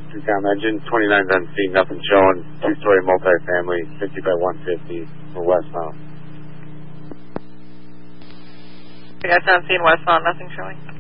Two-cam engine, 29's on scene, nothing showing. Two-story multifamily, 50 by 150 for westbound. You guys on scene westbound, nothing showing?